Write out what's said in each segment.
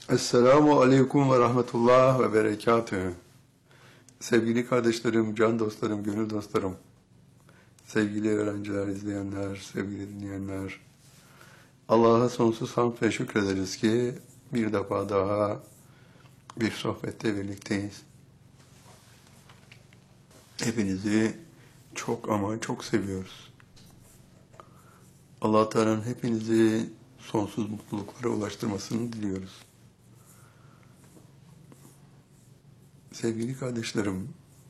Esselamu Aleyküm ve Rahmetullah ve Berekatühü. Sevgili kardeşlerim, can dostlarım, gönül dostlarım, sevgili öğrenciler, izleyenler, sevgili dinleyenler, Allah'a sonsuz hamd ve şükrederiz ki bir defa daha bir sohbette birlikteyiz. Hepinizi çok ama çok seviyoruz. Allah Teala'nın hepinizi sonsuz mutluluklara ulaştırmasını diliyoruz. Sevgili kardeşlerim,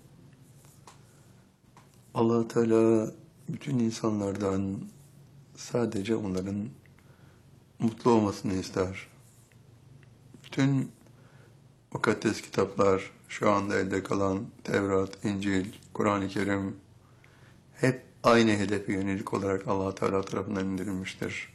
Allah Teala bütün insanlardan sadece onların mutlu olmasını ister. Bütün mukaddes kitaplar, şu anda elde kalan Tevrat, İncil, Kur'an-ı Kerim hep aynı hedefe yönelik olarak Allah Teala tarafından indirilmiştir.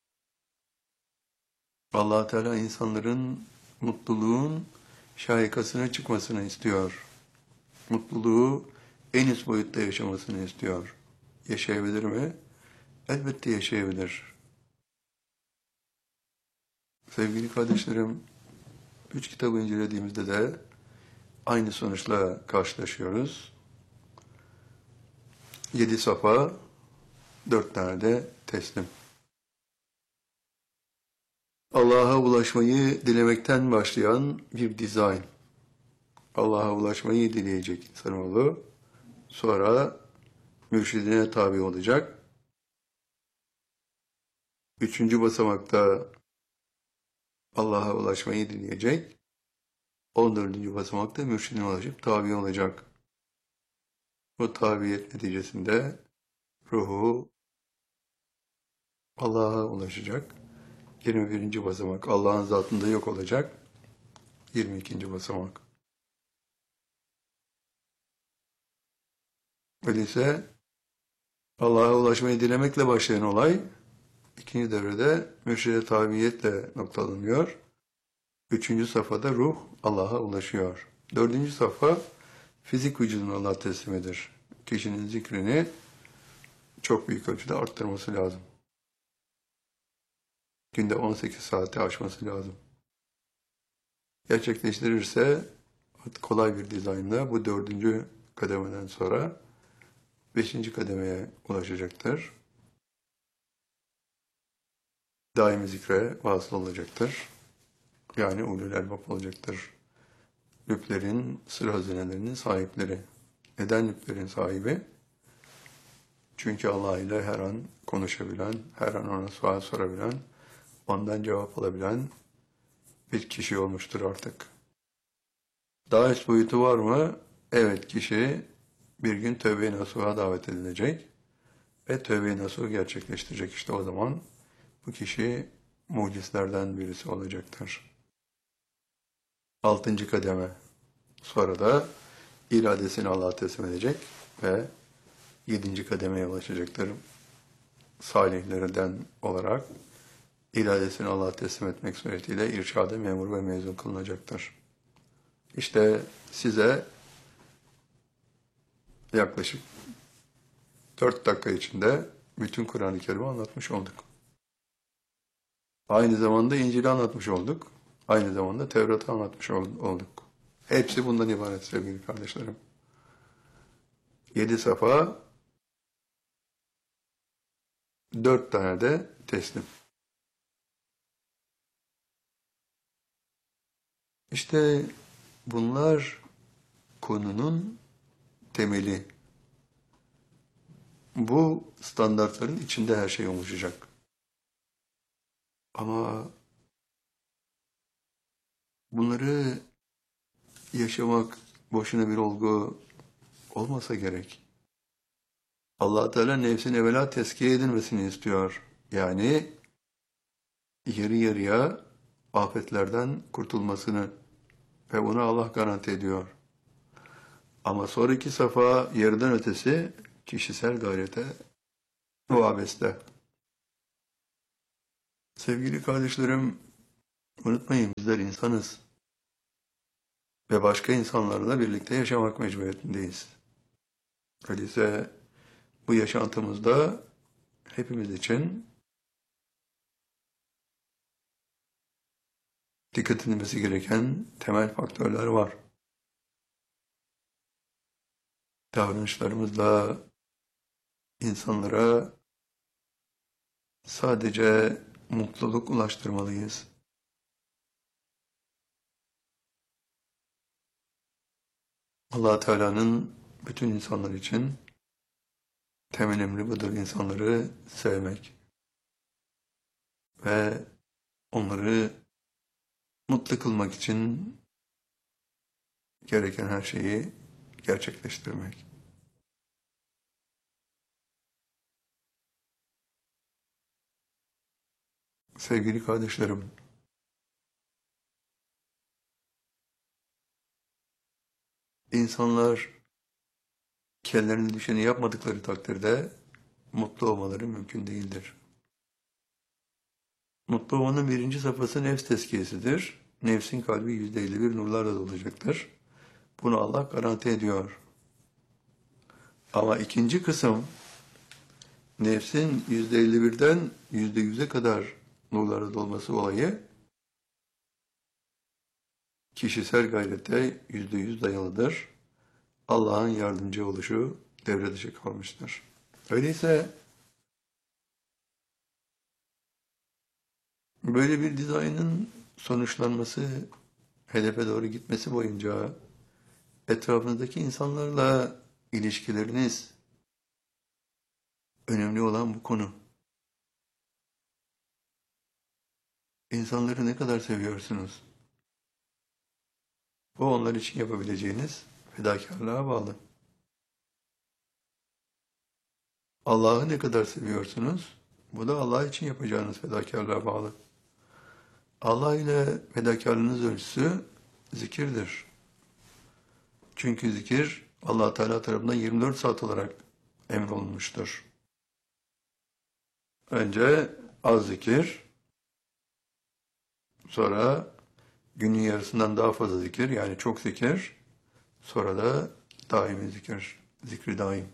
Allah Teala insanların mutluluğun şahikasına çıkmasını istiyor. Mutluluğu en üst boyutta yaşamasını istiyor. Yaşayabilir mi? Elbette yaşayabilir. Sevgili kardeşlerim, 3 kitabı incelediğimizde de aynı sonuçla karşılaşıyoruz. 7 safa, 4 tane de teslim. Allah'a ulaşmayı dilemekten başlayan bir dizayn. Allah'a ulaşmayı dileyecek insanoğlu, sonra mürşidine tabi olacak. 3. basamakta Allah'a ulaşmayı dileyecek. 14. basamakta mürşidine ulaşıp tabi olacak. Bu tabiyet neticesinde ruhu Allah'a ulaşacak. 21. basamak Allah'ın zatında yok olacak. 22. basamak. Öyleyse Allah'a ulaşmayı dilemekle başlayan olay ikinci devrede mürşide tabiiyetle noktalanıyor. 3. safhada ruh Allah'a ulaşıyor. 4. safha fizik vücudunu Allah'a teslimidir. Kişinin zikrini çok büyük ölçüde arttırması lazım. Günde 18 saati aşması lazım. Gerçekleştirirse kolay bir dizaynla bu 4. kademeden sonra 5. kademeye ulaşacaktır. Daimi zikre vasıl olacaktır. Yani ulul elbap olacaktır. Lüplerin, sır hazinelerinin sahipleri. Neden lüplerin sahibi? Çünkü Allah ile her an konuşabilen, her an ona sual sorabilen, ondan cevap alabilen bir kişi olmuştur artık. Daha üst boyutu var mı? Evet, kişi bir gün tövbe-i nasuha davet edilecek ve tövbe-i nasuh gerçekleştirecek. İşte o zaman bu kişi mucislerden birisi olacaktır. 6. kademe. Sonra da iradesini Allah'a teslim edecek ve 7. kademeye ulaşacaktır. Salihlerden olarak iradesini Allah'a teslim etmek suretiyle irşada memur ve mezun kılınacaktır. İşte size yaklaşık 4 dakika içinde bütün Kur'an-ı Kerim'i anlatmış olduk. Aynı zamanda İncil'i anlatmış olduk. Aynı zamanda Tevrat'ı anlatmış olduk. Hepsi bundan ibaret sevgili kardeşlerim. 7 safa, 4 tane de teslim. İşte bunlar konunun temeli. Bu standartların içinde her şey oluşacak. Ama bunları yaşamak boşuna bir olgu olmasa gerek. Allah Teala nefsin evvela tezkiye edilmesini istiyor. Yani yarı yarıya afetlerden kurtulmasını ve bunu Allah garanti ediyor. Ama sonraki safa yarıdan ötesi kişisel gayrete vabeste. Sevgili kardeşlerim, unutmayın bizler insanız ve başka insanlarla birlikte yaşamak mecburiyetindeyiz. Öyleyse bu yaşantımızda hepimiz için dikkat edilmesi gereken temel faktörler var. Davranışlarımızla insanlara sadece mutluluk ulaştırmalıyız. Allah Teala'nın bütün insanlar için temel emri budur: insanları sevmek ve onları mutlu kılmak için gereken her şeyi gerçekleştirmek. Sevgili kardeşlerim, insanlar kendilerine düşeni yapmadıkları takdirde mutlu olmaları mümkün değildir. Mutlu olmanın birinci safhası nefs tezkiyesidir. Nefsin kalbi %51 nurlarla dolacaktır. Bunu Allah garanti ediyor. Ama ikinci kısım, nefsin %51'den %100'e kadar nurlara dolması olayı, kişisel gayrete %100 dayalıdır. Allah'ın yardımcı oluşu devre dışı kalmıştır. Öyleyse böyle bir dizaynın sonuçlanması, hedefe doğru gitmesi boyunca etrafınızdaki insanlarla ilişkileriniz önemli olan bu konu. İnsanları ne kadar seviyorsunuz? Bu onlar için yapabileceğiniz fedakarlığa bağlı. Allah'ı ne kadar seviyorsunuz? Bu da Allah için yapacağınız fedakarlığa bağlı. Allah ile fedakarlığınız ölçüsü zikirdir. Çünkü zikir Allah Teala tarafından 24 saat olarak emrolunmuştur. Önce az zikir, sonra günün yarısından daha fazla zikir, yani çok zikir, sonra da daimi zikir, zikri daim.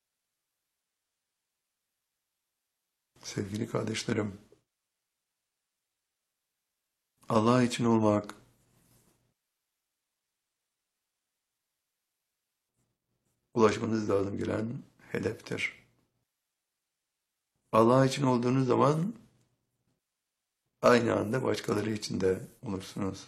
Sevgili kardeşlerim, Allah için olmak, ulaşmanız lazım gelen hedeftir. Allah için olduğunuz zaman aynı anda başkaları için de olursunuz.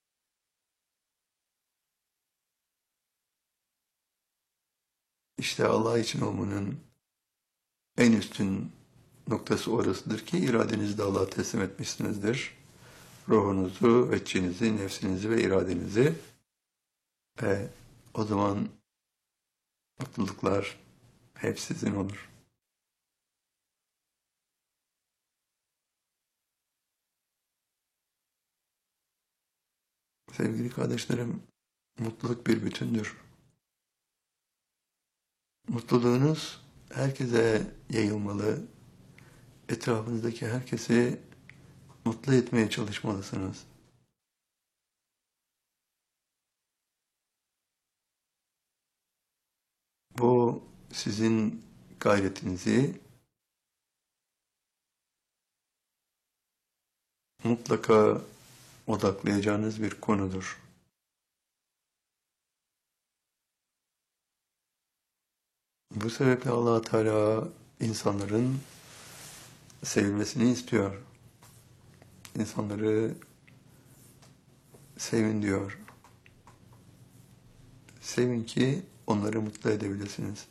İşte Allah için olmanın en üstün noktası orasıdır ki iradenizi de Allah'a teslim etmişsinizdir. Ruhunuzu, veçinizi, nefsinizi ve iradenizi. O zaman mutluluklar hep sizin olur. Sevgili kardeşlerim, mutluluk bir bütündür. Mutluluğunuz herkese yayılmalı. Etrafınızdaki herkesi mutlu etmeye çalışmalısınız. Bu sizin gayretinizi mutlaka odaklayacağınız bir konudur. Bu sebeple Allah Teala insanların sevilmesini istiyor. İnsanları sevin diyor. Sevin ki onları mutlu edebilirsiniz.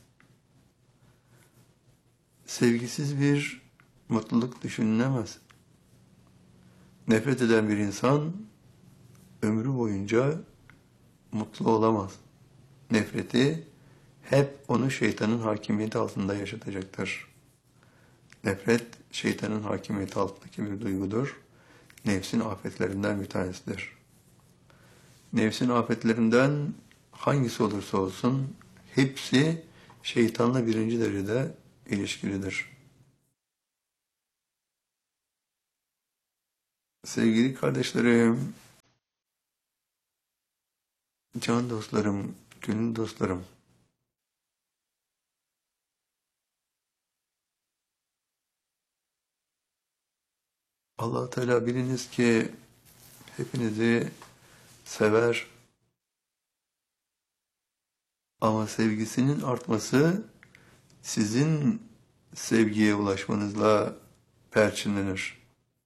Sevgisiz bir mutluluk düşünülemez. Nefret eden bir insan ömrü boyunca mutlu olamaz. Nefreti hep onu şeytanın hakimiyeti altında yaşatacaktır. Nefret, şeytanın hakimiyeti altındaki bir duygudur. Nefsin afetlerinden bir tanesidir. Nefsin afetlerinden hangisi olursa olsun hepsi şeytanla birinci derecede ilişkilidir. Sevgili kardeşlerim, can dostlarım, gönül dostlarım, Allah Teala biliniz ki hepinizi sever ama sevgisinin artması sizin sevgiye ulaşmanızla perçinlenir.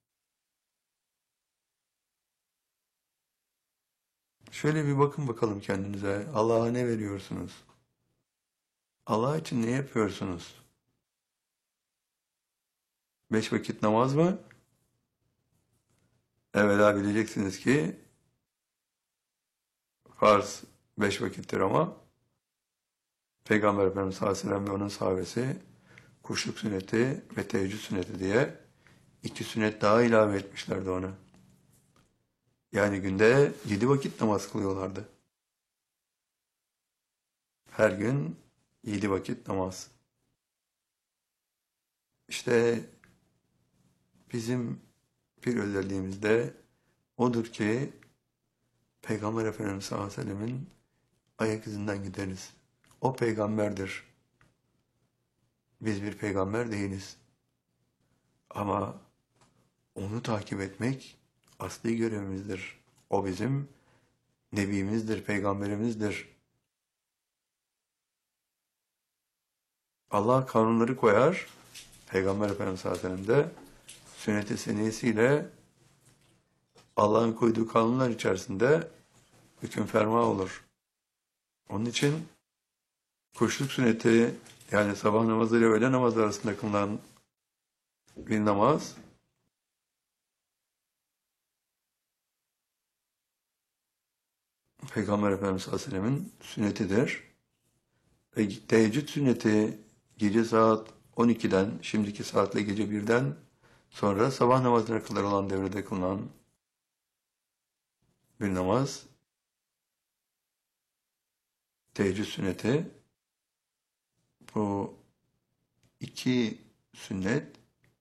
Şöyle bir bakın bakalım kendinize. Allah'a ne veriyorsunuz? Allah için ne yapıyorsunuz? 5 vakit namaz mı? Evvela bileceksiniz ki farz 5 vakittir ama Peygamber Efendimiz sallallahu aleyhi ve sellem ve onun sahabesi kuşluk sünneti ve teheccüd sünneti diye 2 sünnet daha ilave etmişlerdi ona. Yani günde 7 vakit namaz kılıyorlardı. Her gün 7 vakit namaz. İşte bizim bir özelliğimiz de odur ki Peygamber Efendimiz sallallahu aleyhi ve sellemin ayak izinden gideriz. O peygamberdir. Biz bir peygamber değiliz. Ama onu takip etmek asli görevimizdir. O bizim nebimizdir, peygamberimizdir. Allah kanunları koyar. Peygamber Efendimiz sallallahu aleyhi ve sellem de sünnet-i seniyesiyle Allah'ın koyduğu kanunlar içerisinde hüküm ferma olur. Onun için kuşluk sünneti yani sabah namazı ile öğle namazı arasında kılınan bir namaz Peygamber Efendimiz sallallahu aleyhi ve sellemin sünnetidir. Ve teheccüd sünneti gece saat 12'den, şimdiki saatle gece 1'den sonra sabah namazına kadar olan devrede kılınan bir namaz. Teheccüd sünneti. Bu 2 sünnet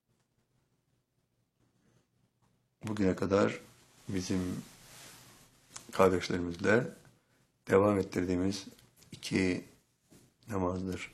bugüne kadar bizim kardeşlerimizle devam ettirdiğimiz 2 namazdır.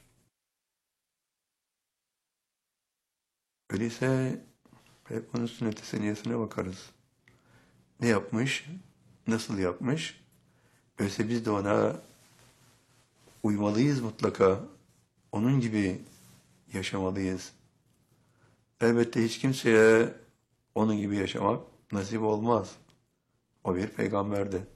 Öyleyse hep onun sünnet-i seniyesine bakarız. Ne yapmış, nasıl yapmış? Öyleyse biz de ona uymalıyız mutlaka. Onun gibi yaşamalıyız. Elbette hiç kimseye onun gibi yaşamak nasip olmaz. O bir peygamberdi.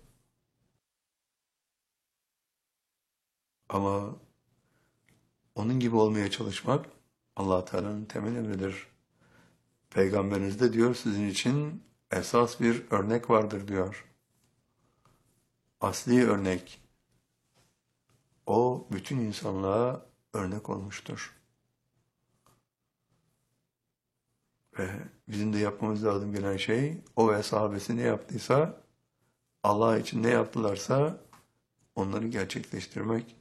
Ama onun gibi olmaya çalışmak Allah Teala'nın temel emridir. Peygamberiniz de diyor sizin için esas bir örnek vardır diyor. Asli örnek. O bütün insanlığa örnek olmuştur. Ve bizim de yapmamız lazım gelen şey o ve sahabesi ne yaptıysa Allah için ne yaptılarsa onları gerçekleştirmek.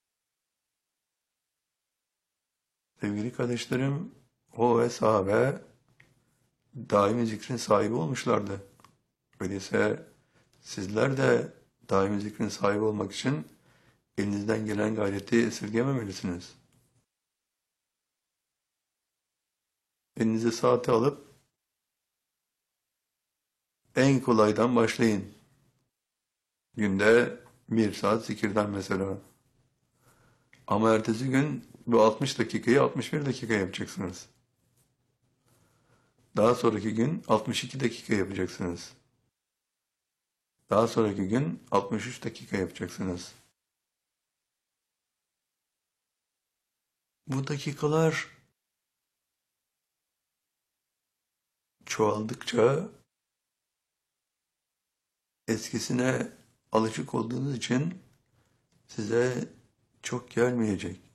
Sevgili kardeşlerim, o ve sahabe daimi zikrin sahibi olmuşlardı. Öyleyse sizler de daimi zikrin sahibi olmak için elinizden gelen gayreti esirgememelisiniz. Elinize saati alıp en kolaydan başlayın. Günde 1 saat zikirden mesela. Ama ertesi gün bu 60 dakikayı 61 dakika yapacaksınız. Daha sonraki gün 62 dakika yapacaksınız. Daha sonraki gün 63 dakika yapacaksınız. Bu dakikalar çoğaldıkça eskisine alışık olduğunuz için size çok gelmeyecek.